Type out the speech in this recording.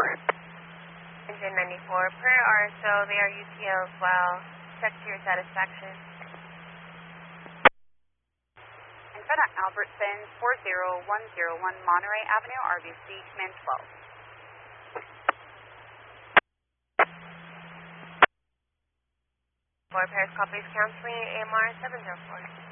Engine 94 per RSO, they are UTL as well. Check to your satisfaction. FedEx Albertson 40101 Monterey Avenue, RBC, command 12. 4 pairs copies canceling AMR 704.